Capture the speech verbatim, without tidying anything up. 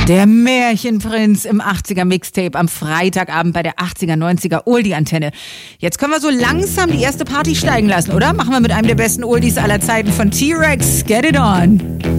Der Märchenprinz im achtziger-Mixtape am Freitagabend bei der achtziger neunziger Oldie-Antenne. Jetzt können wir so langsam die erste Party steigen lassen, oder? Machen wir mit einem der besten Oldies aller Zeiten von T-Rex. Get it on!